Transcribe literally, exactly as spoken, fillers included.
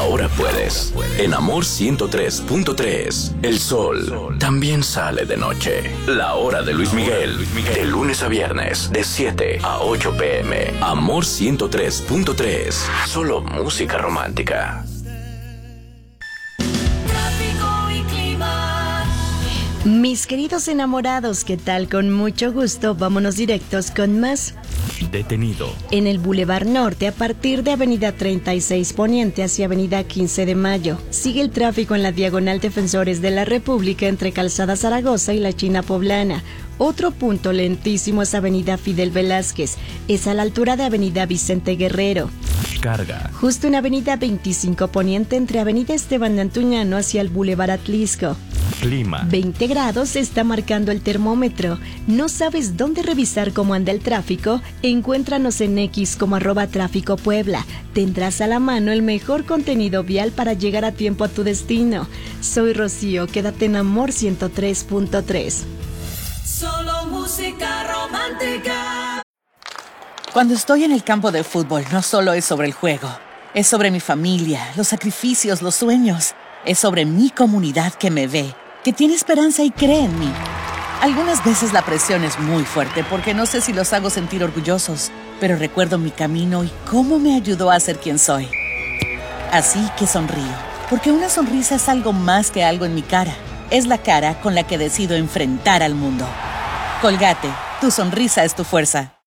ahora puedes. En Amor ciento tres punto tres, el sol también sale de noche. La hora de Luis Miguel, de lunes a viernes, de siete a ocho pm. Amor ciento tres punto tres, solo música romántica. Mis queridos enamorados, ¿qué tal? Con mucho gusto, vámonos directos con más. Detenido. En el Boulevard Norte, a partir de Avenida treinta y seis Poniente hacia Avenida quince de Mayo, sigue el tráfico en la diagonal Defensores de la República entre Calzada Zaragoza y la China Poblana. Otro punto lentísimo es Avenida Fidel Velázquez, es a la altura de Avenida Vicente Guerrero. Carga. Justo en Avenida veinticinco Poniente entre Avenida Esteban de Antuñano hacia el Boulevard Atlisco. Clima. veinte grados está marcando el termómetro. ¿No sabes dónde revisar cómo anda el tráfico? Encuéntranos en X como arroba tráfico Puebla. Tendrás a la mano el mejor contenido vial para llegar a tiempo a tu destino. Soy Rocío, quédate en Amor ciento tres punto tres. Solo música romántica. Cuando estoy en el campo de fútbol, no solo es sobre el juego. Es sobre mi familia, los sacrificios, los sueños. Es sobre mi comunidad que me ve, que tiene esperanza y cree en mí. Algunas veces la presión es muy fuerte porque no sé si los hago sentir orgullosos, pero recuerdo mi camino y cómo me ayudó a ser quien soy. Así que sonrío, porque una sonrisa es algo más que algo en mi cara. Es la cara con la que decido enfrentar al mundo. Colgate, tu sonrisa es tu fuerza.